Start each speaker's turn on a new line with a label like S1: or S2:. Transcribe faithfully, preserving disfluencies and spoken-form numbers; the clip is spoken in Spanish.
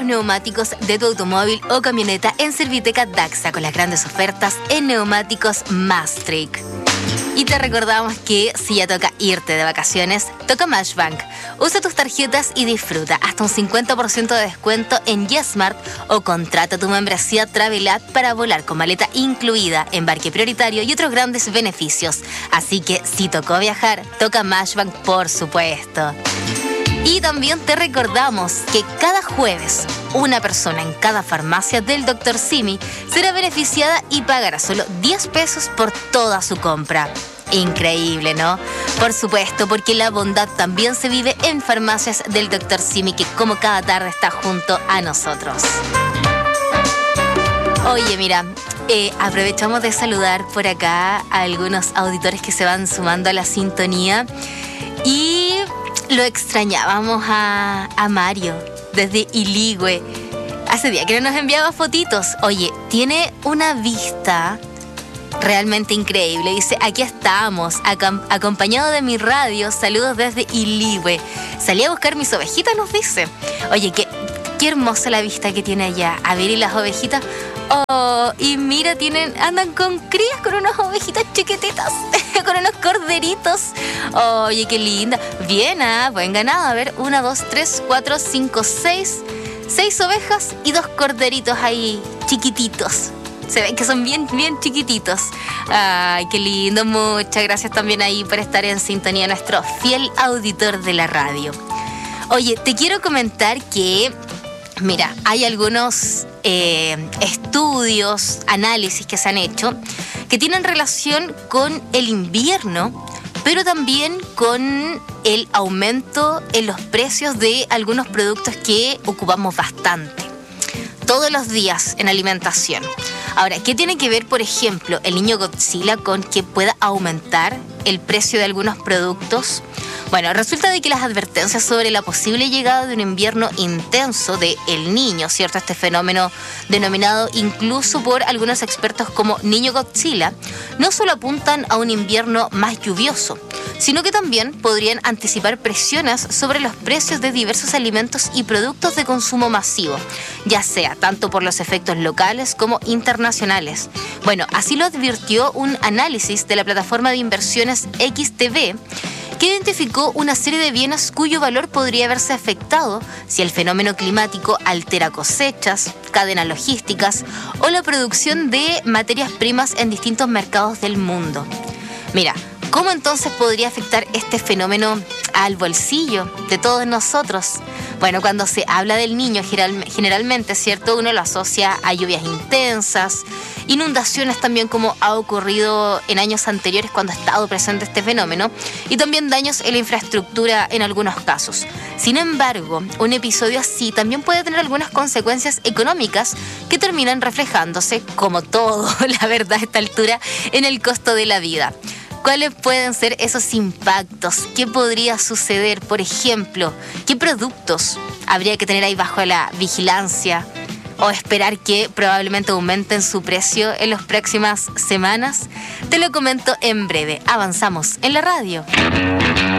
S1: neumáticos de tu automóvil o camioneta en Serviteca Daxa con las grandes ofertas en neumáticos Maastricht. Y te recordamos que si ya toca irte de vacaciones, toca Mashbank. Usa tus tarjetas y disfruta hasta un cincuenta por ciento de descuento en YesMart o contrata tu membresía Travelab para volar con maleta incluida, embarque prioritario y otros grandes beneficios. Así que si tocó viajar, toca Mashbank por supuesto. Y también te recordamos que cada jueves una persona en cada farmacia del doctor Simi será beneficiada y pagará solo diez pesos por toda su compra. Increíble, ¿no? Por supuesto, porque la bondad también se vive en farmacias del doctor Simi, que como cada tarde está junto a nosotros. Oye, mira, eh, aprovechamos de saludar por acá a algunos auditores que se van sumando a la sintonía y lo extrañábamos a, a Mario desde Iligüe. Hace días que no nos enviaba fotitos. Oye, tiene una vista realmente increíble. Dice, aquí estamos, acom- acompañado de mi radio. Saludos desde Iligüe. Salí a buscar mis ovejitas, nos dice. Oye, qué, qué hermosa la vista que tiene allá. A ver, y las ovejitas. Oh, y mira, tienen, andan con crías, con unas ovejitas chiquititas, con unos corderitos. Oye, qué linda. Bien, ah, buen ganado. A ver, una, dos, tres, cuatro, cinco, seis. Seis ovejas y dos corderitos ahí, chiquititos. Se ven que son bien, bien chiquititos. Ay, qué lindo. Muchas gracias también ahí por estar en sintonía, nuestro fiel auditor de la radio. Oye, te quiero comentar que, mira, hay algunos eh, estudios, análisis que se han hecho que tienen relación con el invierno, pero también con el aumento en los precios de algunos productos que ocupamos bastante todos los días en alimentación. Ahora, ¿qué tiene que ver, por ejemplo, el niño Godzilla con que pueda aumentar el precio de algunos productos? Bueno, resulta de que las advertencias sobre la posible llegada de un invierno intenso de El Niño, ¿cierto? Este fenómeno denominado incluso por algunos expertos como Niño Godzilla, no solo apuntan a un invierno más lluvioso, sino que también podrían anticipar presiones sobre los precios de diversos alimentos y productos de consumo masivo, ya sea tanto por los efectos locales como internacionales. Bueno, así lo advirtió un análisis de la plataforma de inversiones X T B, que identificó una serie de bienes cuyo valor podría verse afectado si el fenómeno climático altera cosechas, cadenas logísticas o la producción de materias primas en distintos mercados del mundo. Mira, ¿cómo entonces podría afectar este fenómeno al bolsillo de todos nosotros? Bueno, cuando se habla del niño, generalmente, ¿cierto? Uno lo asocia a lluvias intensas, inundaciones también, como ha ocurrido en años anteriores cuando ha estado presente este fenómeno, y también daños en la infraestructura en algunos casos. Sin embargo, un episodio así también puede tener algunas consecuencias económicas que terminan reflejándose, como todo, la verdad, a esta altura, en el costo de la vida. ¿Cuáles pueden ser esos impactos? ¿Qué podría suceder? Por ejemplo, ¿qué productos habría que tener ahí bajo la vigilancia o esperar que probablemente aumenten su precio en las próximas semanas? Te lo comento en breve. Avanzamos en la radio.